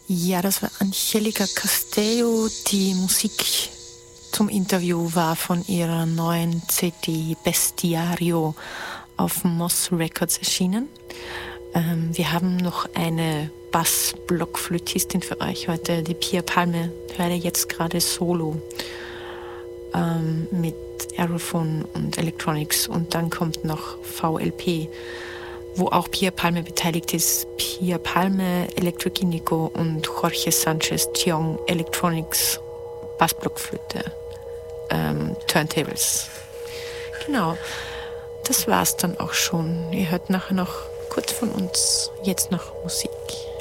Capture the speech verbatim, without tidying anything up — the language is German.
Ja, das war Angelica Castello. Die Musik zum Interview war von ihrer neuen C D Bestiario auf Moss Records erschienen. Ähm, wir haben noch eine Bass-Blockflötistin für euch heute, die Pia Palme, höre jetzt gerade solo ähm, mit Aerophone und Electronics, und dann kommt noch V L P, wo auch Pia Palme beteiligt ist. Pia Palme, Electric Indigo, und Jorge Sanchez Chiong, Electronics, Bassblockflöte, ähm, Turntables. Genau, das war's dann auch schon. Ihr hört nachher noch kurz von uns, jetzt noch Musik.